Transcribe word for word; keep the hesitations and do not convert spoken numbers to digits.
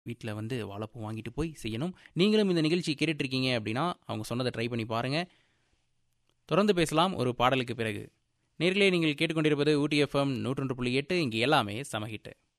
வீட்டில் வந்து வாழைப்பூ வாங்கிட்டு போய் செய்யணும். நீங்களும் இந்த நிகழ்ச்சி கேட்டுட்ருக்கீங்க அப்படின்னா அவங்க சொன்னதை ட்ரை பண்ணி பாருங்கள். தொடர்ந்து பேசலாம் ஒரு பாடலுக்கு பிறகு. நேர்களே, நீங்கள் கேட்டுக்கொண்டிருப்பது ஊட்டி எஃப்எம் நூற்றொன்று புள்ளி எட்டு. இங்கே எல்லாமே சமஹிட்டு.